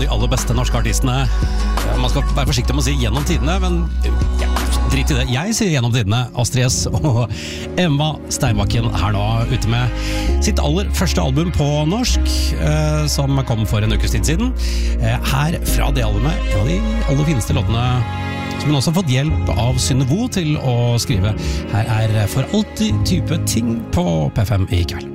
de aller beste norske artistene. Man skal være forsiktig med å si gjennom tidene, men ja, drit i det. Jeg sier gjennom tidene. Astrid S og Emma Steinbakken er nå ute med sitt aller første album på norsk, som kom for en ukes tid siden. Her fra det albumet, en av de aller fineste låtene som hun også har fått hjelp av Synne Vo til å skrive. Her er For alltid type ting på P5 i kveld.